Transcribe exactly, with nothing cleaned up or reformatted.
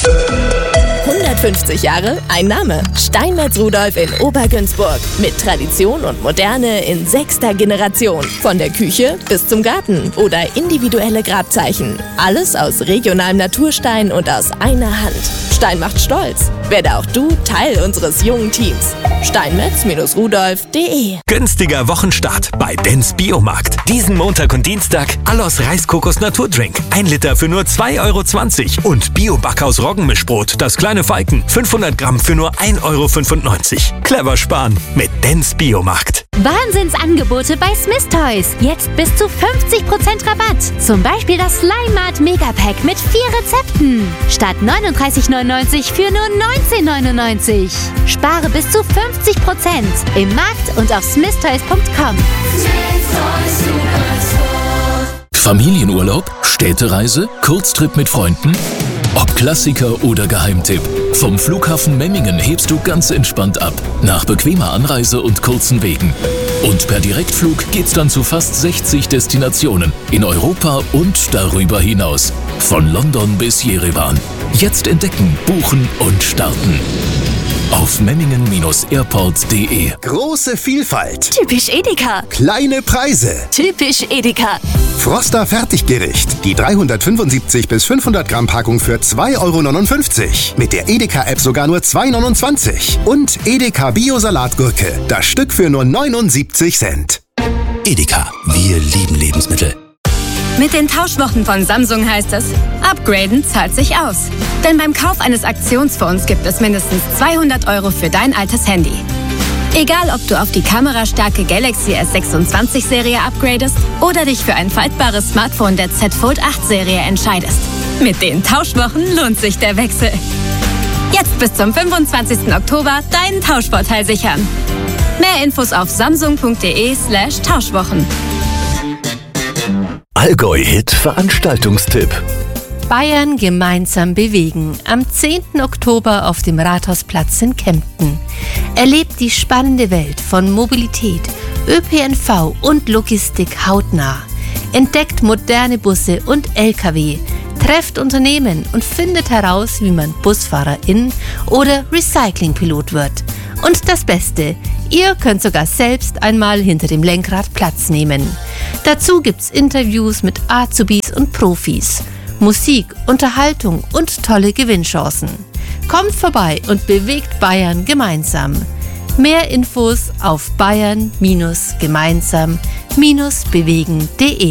hundertfünfzig Jahre, ein Name. Steinmetz Rudolph in Obergünzburg. Mit Tradition und Moderne in sechster Generation. Von der Küche bis zum Garten oder individuelle Grabzeichen. Alles aus regionalem Naturstein und aus einer Hand. Stein macht stolz. Werde auch du Teil unseres jungen Teams. steinmetz Rudolph punkt de. Günstiger Wochenstart bei Dens Biomarkt. Diesen Montag und Dienstag Allos Reiskokos Naturdrink. Ein Liter für nur zwei Euro zwanzig. Und Bio-Backhaus Roggenmischbrot, das kleine Falken. fünfhundert Gramm für nur ein Euro fünfundneunzig. Clever sparen mit Dens Biomarkt. Wahnsinnsangebote bei Smith Toys. Jetzt bis zu fünfzig Prozent Rabatt. Zum Beispiel das Slime Mart Megapack mit vier Rezepten. Statt neununddreißig neunundneunzig für nur neunzehn neunundneunzig. Spare bis zu fünfzig Prozent im Markt und auf smith toys punkt com. Familienurlaub, Städtereise, Kurztrip mit Freunden? Ob Klassiker oder Geheimtipp, vom Flughafen Memmingen hebst du ganz entspannt ab, nach bequemer Anreise und kurzen Wegen. Und per Direktflug geht's dann zu fast sechzig Destinationen in Europa und darüber hinaus. Von London bis Jerewan. Jetzt entdecken, buchen und starten. Auf memmingen Bindestrich airport punkt de. Große Vielfalt. Typisch Edeka. Kleine Preise. Typisch Edeka. Froster Fertiggericht. Die dreihundertfünfundsiebzig bis fünfhundert Gramm Packung für zwei Euro neunundfünfzig. Mit der Edeka-App sogar nur zwei Euro neunundzwanzig. Und Edeka Bio-Salatgurke. Das Stück für nur neunundsiebzig Cent. Edeka. Wir lieben Lebensmittel. Mit den Tauschwochen von Samsung heißt es, upgraden zahlt sich aus. Denn beim Kauf eines Aktionsfonds gibt es mindestens zweihundert Euro für dein altes Handy. Egal, ob du auf die kamerastarke Galaxy S sechsundzwanzig Serie upgradest oder dich für ein faltbares Smartphone der Z Fold acht Serie entscheidest. Mit den Tauschwochen lohnt sich der Wechsel. Jetzt bis zum fünfundzwanzigsten Oktober deinen Tauschvorteil sichern. Mehr Infos auf samsung punkt de slash Tauschwochen. Allgäu-Hit Veranstaltungstipp. Bayern gemeinsam bewegen. Am zehnten Oktober auf dem Rathausplatz in Kempten. Erlebt die spannende Welt von Mobilität, Ö P N V und Logistik hautnah. Entdeckt moderne Busse und L K W. Trefft Unternehmen und findet heraus, wie man Busfahrerin oder Recyclingpilot wird. Und das Beste, ihr könnt sogar selbst einmal hinter dem Lenkrad Platz nehmen. Dazu gibt's Interviews mit Azubis und Profis, Musik, Unterhaltung und tolle Gewinnchancen. Kommt vorbei und bewegt Bayern gemeinsam. Mehr Infos auf bayern Bindestrich gemeinsam Bindestrich bewegen punkt de.